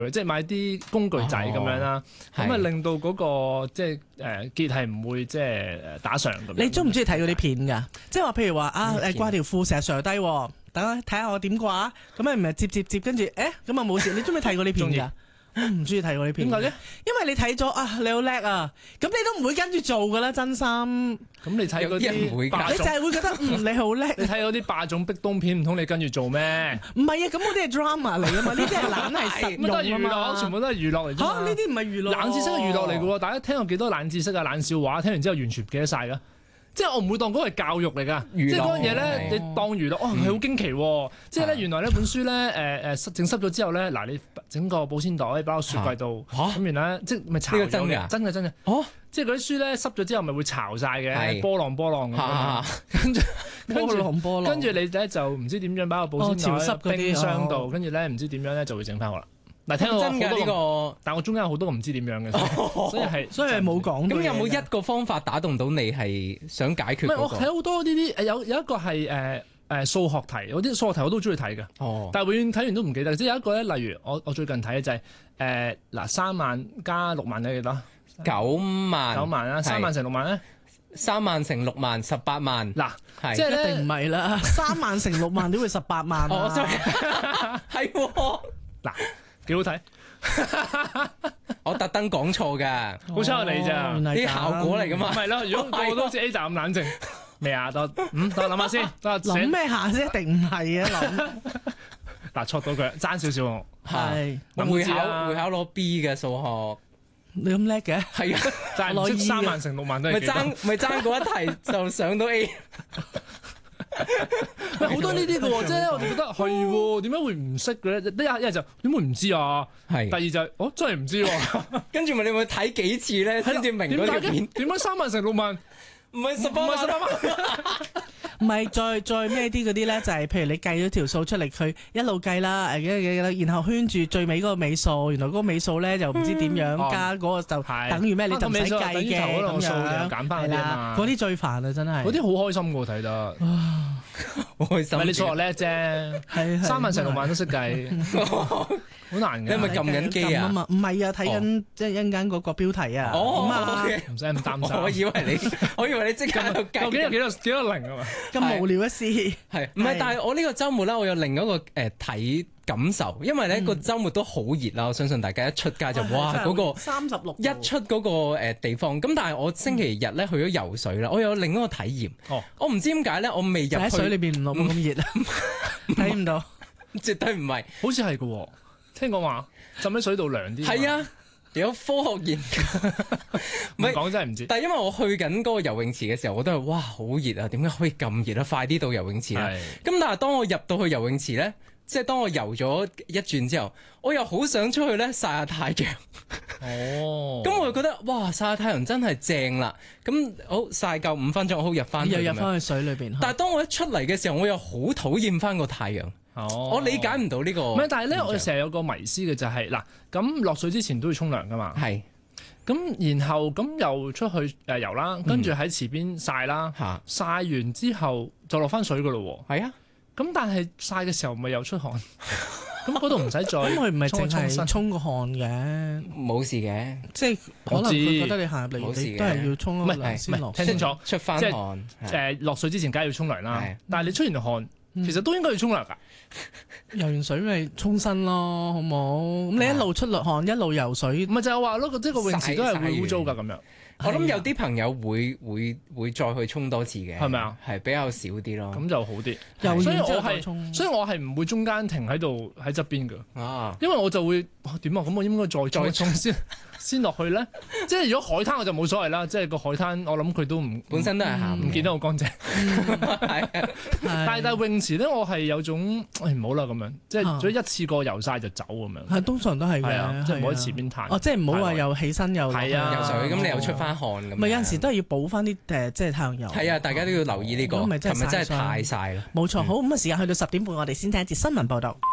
即係買啲工具仔咁樣啦，咁啊令到嗰個即係結係唔會即係打上咁。 你中唔中意睇嗰啲片㗎？即係話譬如話掛條褲成日垂低，等我睇下我點掛，咁啊唔係接跟住咁啊冇事。你中唔中意睇嗰啲片㗎？我唔中意睇嗰啲片。點解嘅？因為你睇咗你好叻啊，咁你都唔會跟住做㗎啦，真心。咁你睇嗰啲， 你就係會覺得你好叻。 你睇嗰啲霸總壁咚片，唔通你跟住做咩？ 唔係啊，咁嗰啲係 drama 嚟啊嘛，呢啲係懶係實用啊嘛。 全部都係娛樂嚟啫嘛。 呢啲唔係娛樂。 冷知識係娛樂嚟㗎喎，大家聽過幾多冷知識啊、冷笑話？聽完之後完全唔記得晒㗎。即係我唔會當嗰個係教育嚟㗎，即係嗰樣嘢咧，你當娛樂，係好驚奇喎！即係咧，原來呢本書咧，整濕咗之後咧，嗱你整個保鮮袋擺喺雪櫃度，咁原來即係咪巢咗嘅？真嘅。即係嗰啲書咧濕咗之後咪會巢晒嘅，波浪咁。跟住你咧就唔知點樣擺個保鮮袋冰箱度，跟住咧唔知點樣咧就會整翻好啦。嗱，聽過好多但我中間有好多個唔知點樣嘅，所以冇講。 咁有冇一個方法打動到你係想解決？ 我睇好多呢啲有一個係數學題，有啲數學題我都中意睇嘅。但係永遠睇完都唔記得。即係有一個咧，例如我最近睇嘅就係3萬加6萬係幾多 ？9萬啦，3萬乘6萬咧 ？3萬乘6萬18萬。 嗱， 即係一定唔係啦，3萬乘6萬點會18萬啊？ 係嗱。幾好睇， 我特登講錯㗎， 好彩有你咋， 啲效果嚟㗎嘛。 唔係啦，如果個個都好似 A 站咁冷靜，未啊？等我諗下先， 諗咩下先？一定唔係啊！諗嗱，錯到佢爭少少我係會考攞 B 嘅數學， 你咁叻嘅？ 係啊， 但係唔識3萬乘6萬都係咪爭嗰一題就上到 A。 好多呢啲嘅喎，即係我哋覺得係喎，點解會唔識嘅咧？一係就點會唔知啊？係。第二就係真係唔知喎。跟住你會睇幾次咧先至明嗰條片？ 點解3萬乘6萬唔係18萬？ 唔係再咩啲嗰啲咧？就係譬如你計咗條數出嚟，佢一路計啦，然後圈住最尾嗰個尾數，原來嗰個尾數咧就唔知點樣加嗰個就等於咩？你就唔使計嘅咁樣。 減翻嗰啲嘛。 嗰啲最煩啊！真係。 嗰啲好開心喎，睇得。 好開心。 你數學叻啫，3萬乘6萬都識計，好難嘅。 你係咪撳緊機啊？ 唔係啊，睇緊即係一陣間嗰個標題啊。 唔使咁擔心。 我以為你即刻喺度計。 究竟有幾多零啊嘛？ 咁無聊嘅事係唔係？但係我呢個週末咧，我有另一個睇感受，因為咧個週末都好熱啦。我相信大家一出街就哇嗰個 36 一出嗰個地方。咁但係我星期日咧去咗游水啦，我有另一個體驗。我唔知點解咧，我未入去喺水裏邊唔落咁熱啊，睇唔到， 絕對唔係， 好似係嘅喎。聽講話浸喺水度涼啲。係啊。有科學研究， 唔係講真係唔知。 但係因為我去緊嗰個游泳池嘅時候，我都係哇好熱啊！點解可以咁熱啊？快啲到游泳池啦！咁但係當我入到去游泳池咧，即係當我游咗一轉之後，我又好想出去咧曬下太陽。咁我就覺得哇曬下太陽真係正啦！咁好曬夠5分鐘，我好入翻去。 又入翻去水裏邊。 但係當我一出嚟嘅時候，我又好討厭翻個太陽。我理解唔到呢個。 唔係，但係咧，我成日有個迷思嘅就係嗱，咁落水之前都要沖涼噶嘛。 係。 咁然後咁又出去游啦，跟住喺池邊曬啦，曬完之後就落翻水噶咯喎。 係啊。 咁但係曬嘅時候咪又出汗，咁嗰度唔使再。咁佢唔係淨係沖個汗嘅， 冇事嘅。 即係可能佢覺得你行入嚟，你都係要沖個涼先落。 聽清楚， 出翻汗。 落水之前梗係要沖涼啦，但係你出完汗。其實都應該要沖涼㗎， 游完水咪沖身咯，好冇？咁你一路出落汗，一路游水， 咪就係話咯，即係個泳池都係會污糟㗎咁樣。 我諗有啲朋友會再去沖多次嘅， 係咪啊？ 係比較少啲咯， 咁就好啲。所以我係唔會中間停喺度喺側邊㗎，因為我就會點啊？咁我應該再沖先落去咧。即係如果海灘我就冇所謂啦，即係個海灘我諗佢都本身都係鹹， 唔見得好乾淨。但係泳池咧，我係有種唔好啦咁樣，即係如果一次過游晒就走咁樣。 係通常都係嘅， 即係唔好喺池邊攤。 即係唔好話又起身又游水，咁你又出翻汗咁。 咪有陣時都係要補翻啲即係太陽油。 係啊，大家都要留意呢個。琴日真係太曬啦。 冇錯，好咁啊！時間去到10點半，我哋先聽一節新聞報道。